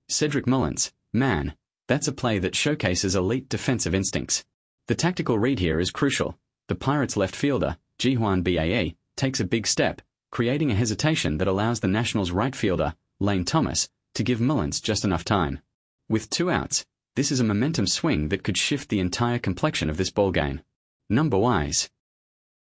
Cedric Mullins, man, that's a play that showcases elite defensive instincts. The tactical read here is crucial. The Pirates' left fielder, Ji-hwan Bae, takes a big step, creating a hesitation that allows the Nationals' right fielder, Lane Thomas, to give Mullins just enough time. With 2 outs, this is a momentum swing that could shift the entire complexion of this ballgame. Number-wise,